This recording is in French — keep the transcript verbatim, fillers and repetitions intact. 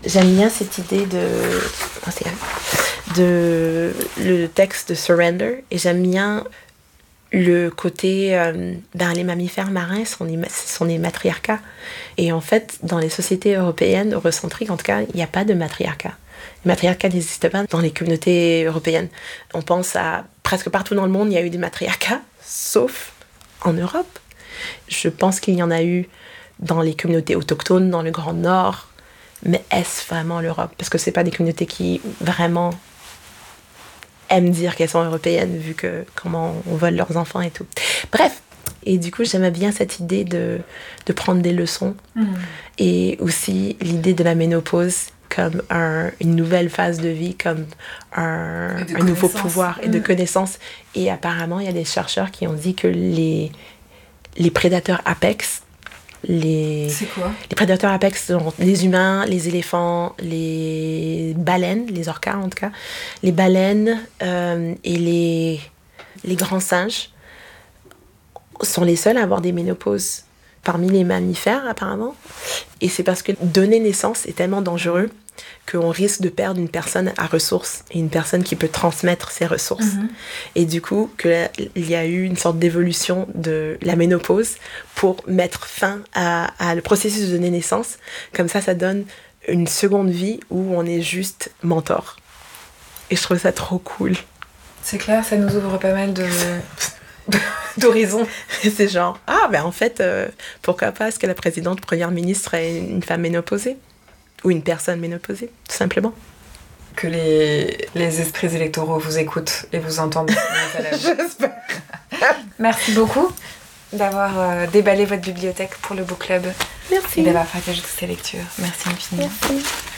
J'aime bien cette idée de... Oh, c'est... de le texte de Surrender, et j'aime bien le côté... Euh, ben, les mammifères marins sont des, sont des matriarcats. Et en fait, dans les sociétés européennes, eurocentriques en tout cas, il n'y a pas de matriarcat. Le matriarcat n'existe pas dans les communautés européennes. On pense à... Presque partout dans le monde, il y a eu des matriarcats, sauf en Europe. Je pense qu'il y en a eu dans les communautés autochtones, dans le Grand Nord. Mais est-ce vraiment l'Europe? Parce que ce n'est pas des communautés qui vraiment aiment dire qu'elles sont européennes, vu que comment on vole leurs enfants et tout. Bref, et du coup, j'aimais bien cette idée de, de prendre des leçons. Mmh. Et aussi l'idée de la ménopause comme un, une nouvelle phase de vie, comme un, un nouveau pouvoir et mmh. de connaissances. Et apparemment, il y a des chercheurs qui ont dit que les, les prédateurs apex, les, c'est quoi? Les prédateurs apex sont les humains, les éléphants, les baleines, les orcas en tout cas, les baleines euh, et les, les grands singes sont les seuls à avoir des ménopauses parmi les mammifères apparemment. Et c'est parce que donner naissance est tellement dangereux qu'on risque de perdre une personne à ressources et une personne qui peut transmettre ses ressources. Mm-hmm. Et du coup, que, il y a eu une sorte d'évolution de la ménopause pour mettre fin à, à le processus de donner naissance. Comme ça, ça donne une seconde vie où on est juste mentor. Et je trouve ça trop cool. C'est clair, ça nous ouvre pas mal de... d'horizons. C'est genre, ah ben en fait, euh, pourquoi pas est-ce que la présidente première ministre est une femme ménopausée? Ou une personne ménopausée, tout simplement. Que les, les esprits électoraux vous écoutent et vous entendent. J'espère. Merci beaucoup d'avoir euh, déballé votre bibliothèque pour le book club. Merci. Et d'avoir partagé toutes ces lectures. Merci infiniment. Merci.